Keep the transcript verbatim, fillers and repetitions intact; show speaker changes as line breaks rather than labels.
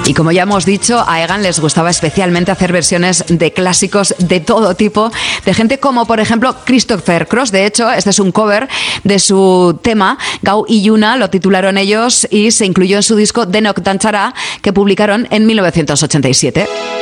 Y como ya hemos dicho, a Egan les gustaba especialmente hacer versiones de clásicos de todo tipo, de gente como, por ejemplo, Christopher Cross. De hecho, este es un cover de su tema, Gau i Lluna, lo titularon ellos y se incluyó en su disco Denok Dantzara, que publicaron en mil novecientos ochenta y siete.